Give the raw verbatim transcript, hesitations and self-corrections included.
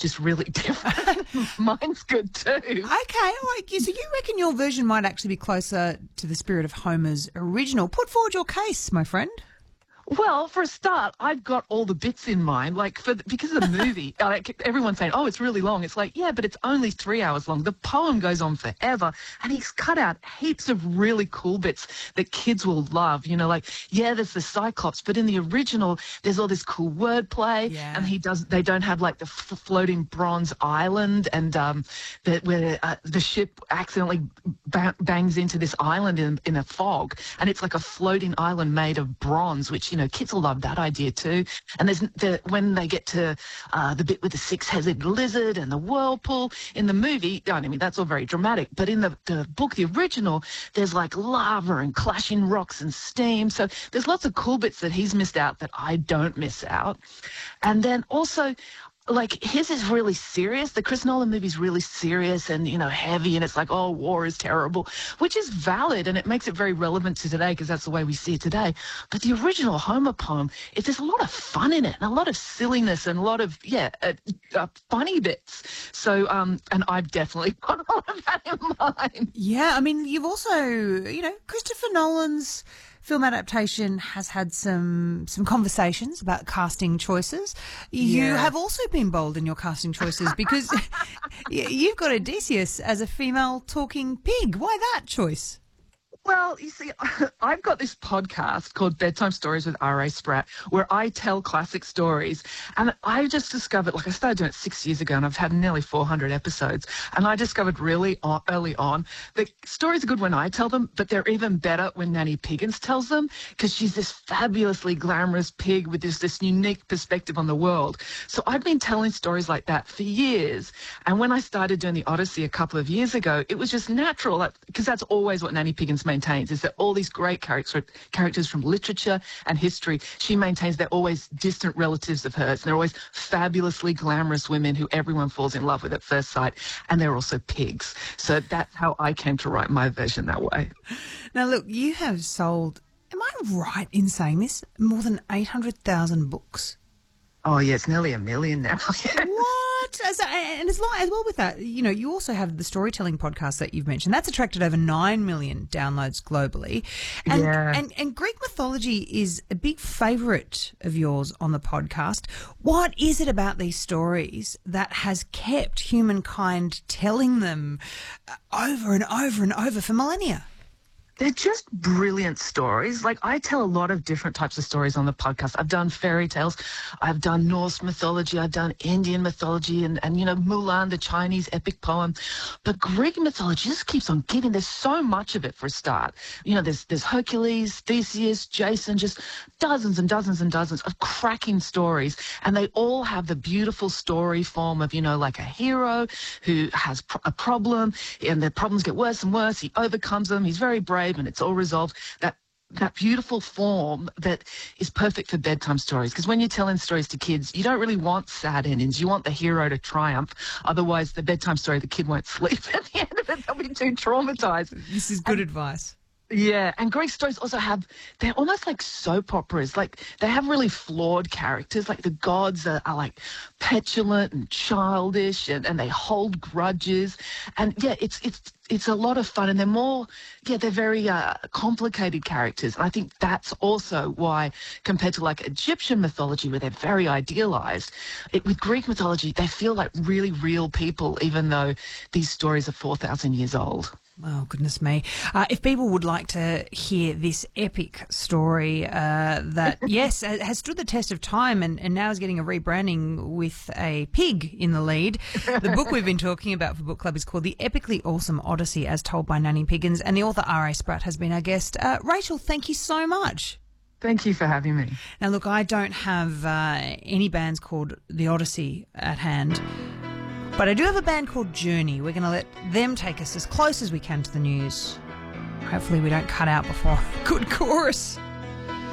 just really different. Mine's good too. Okay, all right. So you reckon your version might actually be closer to the spirit of Homer's original. Put forward your case, my friend. Well, for a start, I've got all the bits in mind. Like, for the, because of the movie, like, everyone's saying, oh, it's really long. It's like, yeah, but it's only three hours long. The poem goes on forever, and he's cut out heaps of really cool bits that kids will love. You know, like, yeah, there's the Cyclops, but in the original, there's all this cool wordplay, yeah. and he does. They don't have like the f- floating bronze island, and um, the, where uh, the ship accidentally ba- bangs into this island in in a fog, and it's like a floating island made of bronze, which, you know, kids will love that idea too. And there's the, when they get to uh, the bit with the six-headed lizard and the whirlpool in the movie, I mean, that's all very dramatic. But in the, the book, the original, there's like lava and clashing rocks and steam. So there's lots of cool bits that he's missed out that I don't miss out. And then also, like, his is really serious. The Chris Nolan movie's really serious and, you know, heavy, and it's like, oh, war is terrible, which is valid, and it makes it very relevant to today because that's the way we see it today. But the original Homer poem, it, there's a lot of fun in it and a lot of silliness and a lot of, yeah, uh, uh, funny bits. So, um, and I've definitely got all of that in mind. Yeah, I mean, you've also, you know, Christopher Nolan's film adaptation has had some some conversations about casting choices. You Yeah. have also been bold in your casting choices because y- you've got Odysseus as a female talking pig. Why that choice? Well, you see, I've got this podcast called Bedtime Stories with R A Spratt, where I tell classic stories. And I just discovered, like, I started doing it six years ago, and I've had nearly four hundred episodes. And I discovered really on, early on that stories are good when I tell them, but they're even better when Nanny Piggins tells them, because she's this fabulously glamorous pig with this, this unique perspective on the world. So I've been telling stories like that for years. And when I started doing the Odyssey a couple of years ago, it was just natural, because that's always what Nanny Piggins maintains, is that all these great characters, characters from literature and history, she maintains they're always distant relatives of hers, and they're always fabulously glamorous women who everyone falls in love with at first sight, and they're also pigs. So that's how I came to write my version that way. Now, look, you have sold, am I right in saying this, more than eight hundred thousand books? Oh, yeah, it's nearly a million now. What? As, and as, long, as well with that, you know, you also have the storytelling podcast that you've mentioned. That's attracted over nine million downloads globally. And, Yeah. and, and Greek mythology is a big favourite of yours on the podcast. What is it about these stories that has kept humankind telling them over and over and over for millennia? They're just brilliant stories. Like, I tell a lot of different types of stories on the podcast. I've done fairy tales, I've done Norse mythology, I've done Indian mythology, and, and you know, Mulan, the Chinese epic poem. But Greek mythology just keeps on giving. There's so much of it for a start. You know, there's there's Hercules, Theseus, Jason, just dozens and dozens and dozens of cracking stories. And they all have the beautiful story form of, you know, like a hero who has pro- a problem, and the problems get worse and worse. He overcomes them. He's very brave, and it's all resolved. That that beautiful form that is perfect for bedtime stories. Because when you're telling stories to kids, you don't really want sad endings. You want the hero to triumph. Otherwise, the bedtime story, the kid won't sleep at the end of it. They'll be too traumatized. This is good And- advice. Yeah, and Greek stories also have, they're almost like soap operas. Like, they have really flawed characters. Like, the gods are, are like petulant and childish, and, and they hold grudges. And yeah, it's it's it's a lot of fun, and they're more, yeah, they're very uh, complicated characters. And I think that's also why, compared to like Egyptian mythology, where they're very idealized, it, with Greek mythology, they feel like really real people, even though these stories are four thousand years old. Oh, goodness me. Uh, if people would like to hear this epic story uh, that, yes, has stood the test of time and, and now is getting a rebranding with a pig in the lead, the book we've been talking about for Book Club is called The Epically Awesome Odyssey, as told by Nanny Piggins, and the author R A Spratt has been our guest. Uh, Rachel, thank you so much. Thank you for having me. Now, look, I don't have uh, any bands called The Odyssey at hand, but I do have a band called Journey. We're going to let them take us as close as we can to the news. Hopefully we don't cut out before a good chorus.